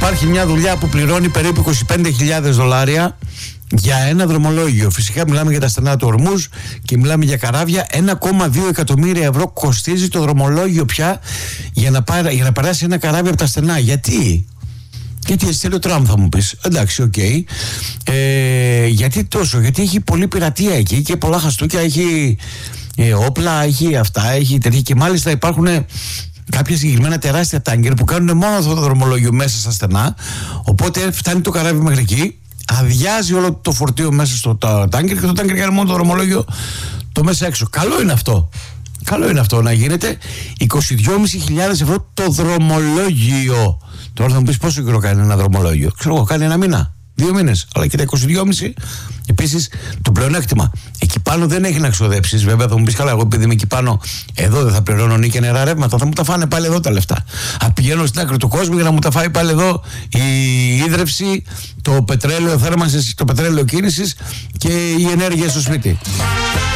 υπάρχει μια δουλειά που πληρώνει περίπου $25,000 για ένα δρομολόγιο. Φυσικά μιλάμε για τα στενά του Ορμούζ και μιλάμε για καράβια. 1,2 εκατομμύρια ευρώ κοστίζει το δρομολόγιο πια για να περάσει ένα καράβι από τα στενά. Γιατί έτσι θέλει ο Τραμπ, θα μου πεις. Εντάξει, οκ. Γιατί τόσο? Γιατί έχει πολλή πειρατεία εκεί και πολλά χαστούκια. Έχει όπλα, έχει αυτά, έχει τέτοια. Και μάλιστα υπάρχουν κάποια συγκεκριμένα τεράστια τάγκερ που κάνουν μόνο αυτό το δρομολόγιο μέσα στα στενά. Οπότε φτάνει το καράβι μέχρι εκεί, αδειάζει όλο το φορτίο μέσα στο τάγκερ και το τάγκερ κάνει μόνο το δρομολόγιο το μέσα έξω. Καλό είναι αυτό. Καλό είναι αυτό να γίνεται. 22.500 ευρώ το δρομολόγιο. Τώρα θα μου πεις πόσο καιρό κάνει ένα δρομολόγιο. Ξέρω εγώ, κάνει ένα μήνα, 2 μήνες. Αλλά και τα 22,5 επίσης το πλεονέκτημα. Εκεί πάνω δεν έχει να ξοδέψεις. Βέβαια θα μου πεις, καλά, εγώ επειδή είμαι εκεί πάνω, εδώ δεν θα πληρώνω νίκη νερά ρεύματα. Θα μου τα φάνε πάλι εδώ τα λεφτά. Πηγαίνω στην άκρη του κόσμου για να μου τα φάει πάλι εδώ η ίδρυυση, το πετρέλαιο θέρμανσης, το πετρέλαιο κίνησης και η ενέργεια στο σπίτι.